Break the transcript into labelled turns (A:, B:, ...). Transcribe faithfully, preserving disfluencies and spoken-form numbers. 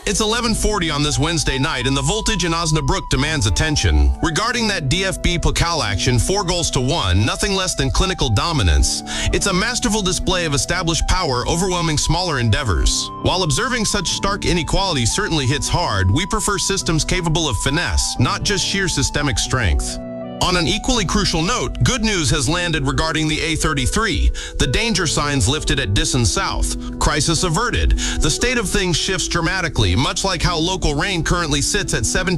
A: It's eleven forty on this Wednesday night, and the voltage in Osnabrück demands attention. Regarding that D F B Pokal action, four goals to one, nothing less than clinical dominance. It's a masterful display of established power overwhelming smaller endeavors. While observing such stark inequality certainly hits hard, we prefer systems capable of finesse, not just sheer systemic strength. On an equally crucial note, good news has landed regarding the A thirty-three. The danger signs lifted at Dissen South. Crisis averted. The state of things shifts dramatically, much like how local rain currently sits at seventeen